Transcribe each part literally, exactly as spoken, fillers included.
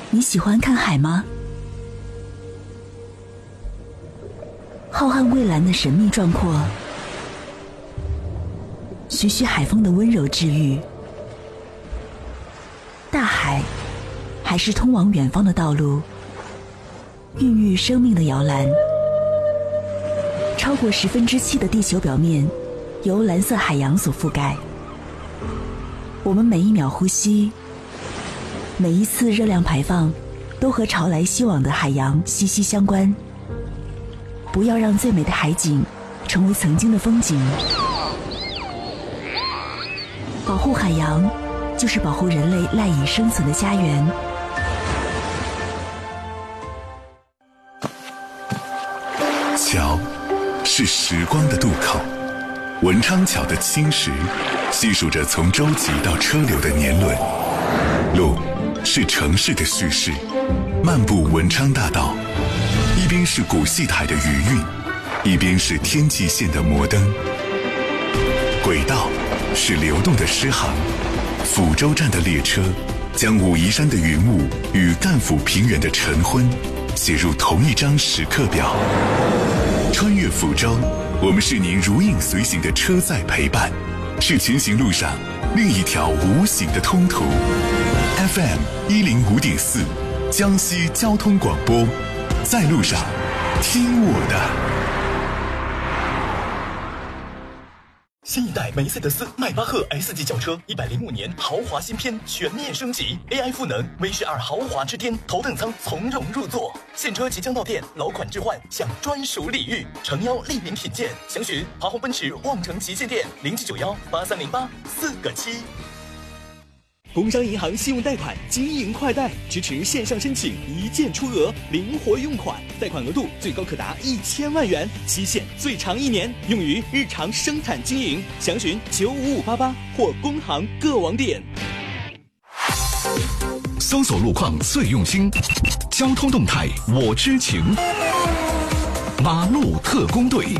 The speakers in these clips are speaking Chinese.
你喜欢看海吗？浩瀚蔚蓝的神秘壮阔，徐徐海风的温柔治愈。大海还是通往远方的道路，孕育生命的摇篮。超过十分之七的地球表面由蓝色海洋所覆盖。我们每一秒呼吸，每一次热量排放，都和潮来袭往的海洋息息相关。不要让最美的海景成为曾经的风景。保护海洋，就是保护人类赖以生存的家园。 桥是时光的渡口，文昌桥的青石细数着从舟楫到车流的年轮。路是城市的叙事，漫步文昌大道，一边是古戏台的余韵，一边是天际线的摩登。轨道是流动的诗行，抚州站的列车将武夷山的云雾与赣抚平原的晨昏写入同一张时刻表。穿越抚州，我们是您如影随形的车载陪伴，是前行路上另一条无形的通途。F M 一零五点四，江西交通广播，在路上，听我的。 新一代梅赛德斯迈巴赫 S 级轿车一百零五年豪华新篇全面升级 ，A I 赋能 V 十二豪华之巅，头等舱从容入座。现车即将到店，老款置换享专属礼遇，诚邀莅临品鉴。详询华虹奔驰望城旗舰店零七九幺八三零八四个七。工商银行信用贷款经营快贷，支持线上申请，一键出额，灵活用款，贷款额度最高可达一千万元，期限最长一年，用于日常生产经营。详询九五五八八或工行各网点。 搜索路况最用心，交通动态我知情。马路特工队。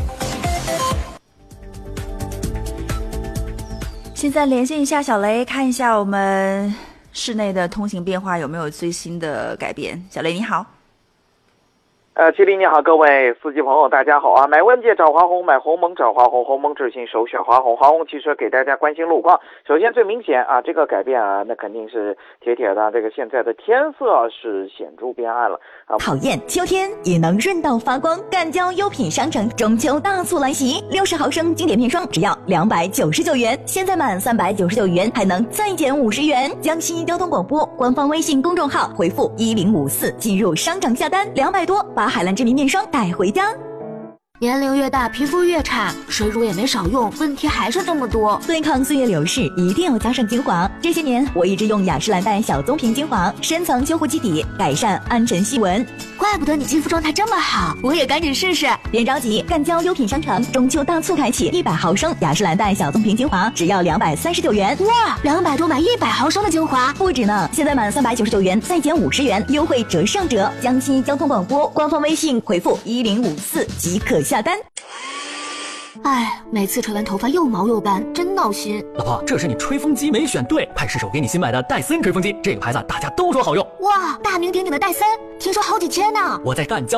现在连线一下小雷，看一下我们市内的通行变化有没有最新的改变。小雷你好。 呃，麒麟你好，各位司机朋友，大家好啊！买问界找华虹，买鸿蒙找华虹，鸿蒙智信首选华虹，华虹汽车给大家关心路况。首先最明显啊，这个改变啊，那肯定是铁铁的，这个现在的天色是显著变暗了啊。 讨厌秋天也能润到发光，赣交优品商城中秋大促来袭，六十毫升经典面霜只要两百九十九元，现在满三百九十九元还能再减五十元。江西交通广播官方微信公众号回复一零五四进入商场下单，两百多把海蓝之谜面霜带回家。 年龄越大，皮肤越差，水乳也没少用，问题还是这么多。 对抗岁月流逝，一定要加上精华。这些年，我一直用雅诗兰黛小棕瓶精华，深层修护基底，改善暗沉细纹。 怪不得你肌肤状态这么好，我也赶紧试试。 别着急，赣交优品商城中秋大促开启，一百毫升雅诗兰黛小棕瓶精华只要两百三十九元。 哇，两百多买一百毫升的精华， 不止呢！现在满三百九十九元再减五十元，优惠折上折。江西交通广播官方微信回复一零五四即可下单。 哎，每次吹完头发又毛又斑，真闹心。 老婆，这是你吹风机没选对，派试手给你新买的戴森吹风机，这个牌子大家都说好用。 哇，大名鼎鼎的戴森，听说好几千呢。 我在赣交